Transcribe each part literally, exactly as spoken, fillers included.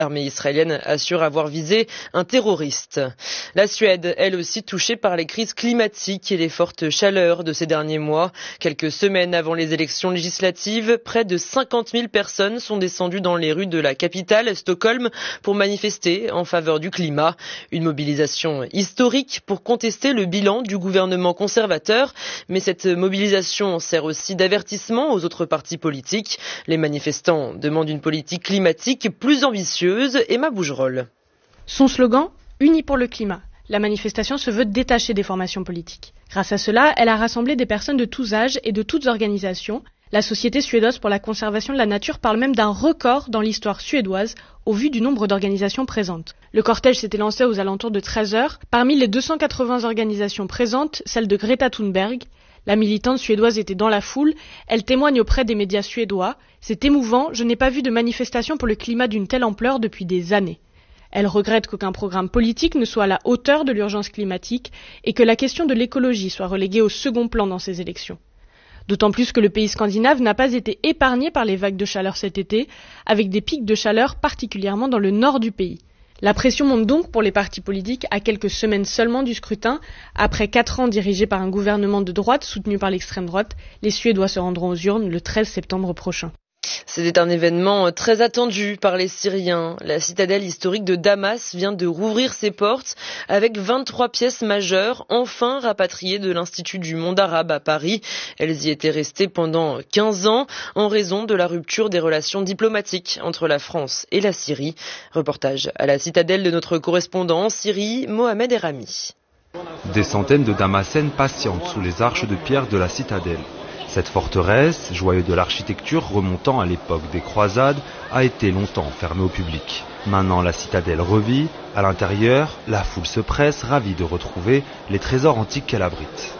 L'armée israélienne assure avoir visé un terroriste. La Suède, elle aussi touchée par les crises climatiques et les fortes chaleurs de ces derniers mois. Quelques semaines avant les élections législatives, près de cinquante mille personnes sont descendues dans les rues de la capitale, Stockholm, pour manifester en faveur du climat. Une mobilisation historique pour contester le bilan du gouvernement conservateur. Mais cette mobilisation sert aussi d'avertissement aux autres partis politiques. Les manifestants demandent une politique climatique plus ambitieuse. Emma Bougerolles. Son slogan, Unis pour le climat. La manifestation se veut détachée des formations politiques. Grâce à cela, elle a rassemblé des personnes de tous âges et de toutes organisations. La Société suédoise pour la conservation de la nature parle même d'un record dans l'histoire suédoise au vu du nombre d'organisations présentes. Le cortège s'était lancé aux alentours de treize heures. Parmi les deux cent quatre-vingts organisations présentes, celle de Greta Thunberg. La militante suédoise était dans la foule. Elle témoigne auprès des médias suédois. C'est émouvant, je n'ai pas vu de manifestation pour le climat d'une telle ampleur depuis des années. Elle regrette qu'aucun programme politique ne soit à la hauteur de l'urgence climatique et que la question de l'écologie soit reléguée au second plan dans ces élections. D'autant plus que le pays scandinave n'a pas été épargné par les vagues de chaleur cet été, avec des pics de chaleur particulièrement dans le nord du pays. La pression monte donc pour les partis politiques à quelques semaines seulement du scrutin. Après quatre ans dirigés par un gouvernement de droite soutenu par l'extrême droite, les Suédois se rendront aux urnes le treize septembre prochain. C'était un événement très attendu par les Syriens. La citadelle historique de Damas vient de rouvrir ses portes avec vingt-trois pièces majeures enfin rapatriées de l'Institut du monde arabe à Paris. Elles y étaient restées pendant quinze ans en raison de la rupture des relations diplomatiques entre la France et la Syrie. Reportage à la citadelle de notre correspondant en Syrie, Mohamed Erami. Des centaines de Damascènes patientent sous les arches de pierre de la citadelle. Cette forteresse, joyau de l'architecture remontant à l'époque des croisades, a été longtemps fermée au public. Maintenant, la citadelle revit. À l'intérieur, la foule se presse, ravie de retrouver les trésors antiques qu'elle abrite.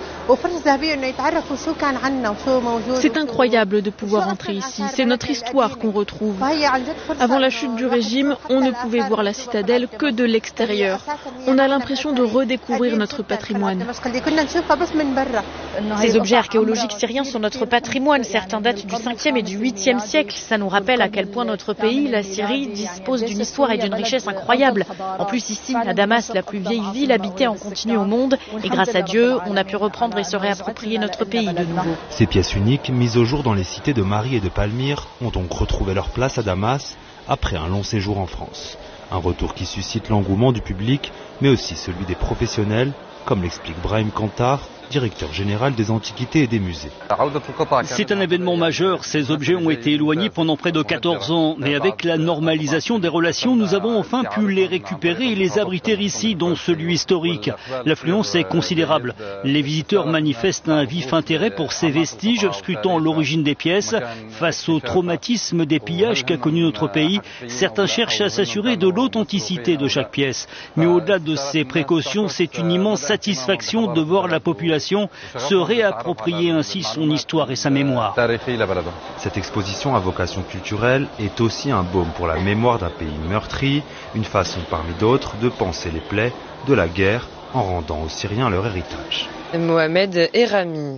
C'est incroyable de pouvoir entrer ici. C'est notre histoire qu'on retrouve. Avant la chute du régime, on ne pouvait voir la citadelle que de l'extérieur. On a l'impression de redécouvrir notre patrimoine. Ces objets archéologiques syriens sont notre patrimoine. Certains datent du cinquième et du huitième siècle. Ça nous rappelle à quel point notre pays, la Syrie, dispose d'une histoire et d'une richesse incroyables. En plus, ici, à Damas, la plus vieille ville habitée en continu au monde. Et grâce à Dieu, on a pu reprendre et se réapproprier notre pays de nouveau. Ces pièces uniques, mises au jour dans les cités de Mari et de Palmyre, ont donc retrouvé leur place à Damas après un long séjour en France. Un retour qui suscite l'engouement du public, mais aussi celui des professionnels, comme l'explique Brahim Kantar, directeur général des antiquités et des musées. C'est un événement majeur. Ces objets ont été éloignés pendant près de quatorze ans. Mais avec la normalisation des relations, nous avons enfin pu les récupérer et les abriter ici, dans ce lieu historique. L'affluence est considérable. Les visiteurs manifestent un vif intérêt pour ces vestiges, scrutant l'origine des pièces. Face au traumatisme des pillages qu'a connu notre pays, certains cherchent à s'assurer de l'authenticité de chaque pièce. Mais au-delà de ces précautions, c'est une immense satisfaction de voir la population se réapproprier ainsi son histoire et sa mémoire. Cette exposition à vocation culturelle est aussi un baume pour la mémoire d'un pays meurtri, une façon parmi d'autres de penser les plaies de la guerre en rendant aux Syriens leur héritage. Mohamed Erami.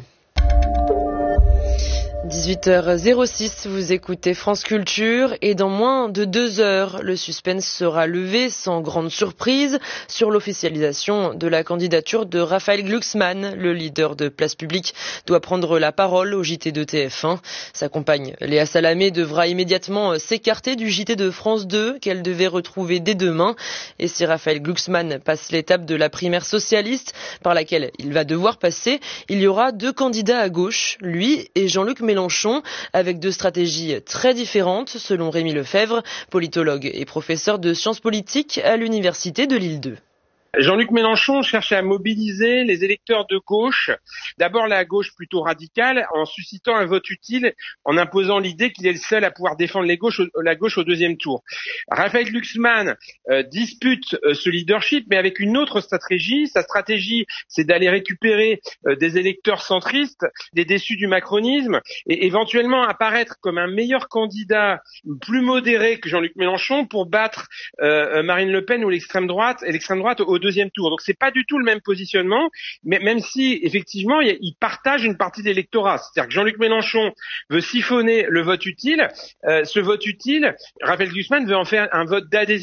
dix-huit heures zéro six, vous écoutez France Culture et dans moins de deux heures, le suspense sera levé sans grande surprise sur l'officialisation de la candidature de Raphaël Glucksmann. Le leader de Place Publique doit prendre la parole au J T de T F un. Sa compagne Léa Salamé devra immédiatement s'écarter du J T de France deux qu'elle devait retrouver dès demain. Et si Raphaël Glucksmann passe l'étape de la primaire socialiste par laquelle il va devoir passer, il y aura deux candidats à gauche, lui et Jean-Luc Mélenchon. Mélenchon, avec deux stratégies très différentes, selon Rémi Lefebvre, politologue et professeur de sciences politiques à l'université de Lille deux. Jean-Luc Mélenchon cherchait à mobiliser les électeurs de gauche, d'abord la gauche plutôt radicale, en suscitant un vote utile, en imposant l'idée qu'il est le seul à pouvoir défendre les gauches, la gauche au deuxième tour. Raphaël Glucksmann euh, dispute euh, ce leadership, mais avec une autre stratégie. Sa stratégie, c'est d'aller récupérer euh, des électeurs centristes, des déçus du macronisme, et éventuellement apparaître comme un meilleur candidat, plus modéré que Jean-Luc Mélenchon, pour battre euh, Marine Le Pen ou l'extrême droite, et l'extrême droite au deuxième tour. Donc c'est pas du tout le même positionnement, mais même si effectivement il, il partage une partie de l'électorat. C'est-à-dire que Jean-Luc Mélenchon veut siphonner le vote utile, euh, ce vote utile, Raphaël Glucksmann veut en faire un vote d'adhésion.